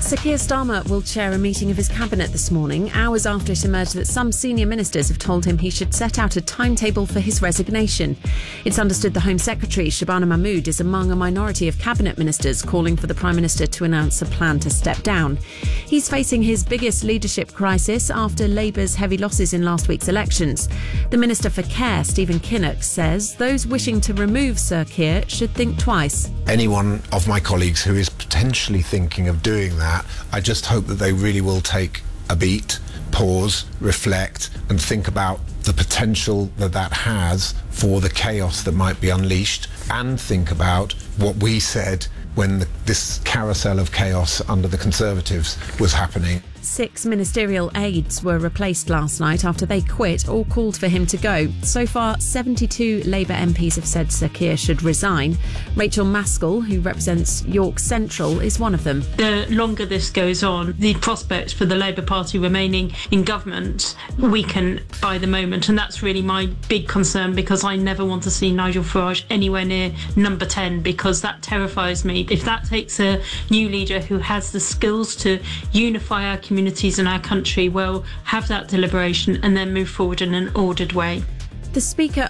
Sir Keir Starmer will chair a meeting of his cabinet this morning, hours after it emerged that some senior ministers have told him he should set out a timetable for his resignation. It's understood the Home Secretary, Shabana Mahmood, is among a minority of cabinet ministers calling for the Prime Minister to announce a plan to step down. He's facing his biggest leadership crisis after Labour's heavy losses in last week's elections. The Minister for Care, Stephen Kinnock, says those wishing to remove Sir Keir should think twice. Anyone of my colleagues who is potentially thinking of doing that, I just hope that they really will take a beat, pause, reflect, and think about the potential that has for the chaos that might be unleashed, and think about what we said when this carousel of chaos under the Conservatives was happening. 6 ministerial aides were replaced last night after they quit or called for him to go. So far, 72 Labour MPs have said Sir Keir should resign. Rachel Maskell, who represents York Central, is one of them. The longer this goes on, the prospects for the Labour Party remaining in government weaken by the moment, and that's really my big concern, because I never want to see Nigel Farage anywhere near number 10, because that terrifies me. If that takes a new leader who has the skills to unify our communities and our country, we'll have that deliberation and then move forward in an ordered way. The Speaker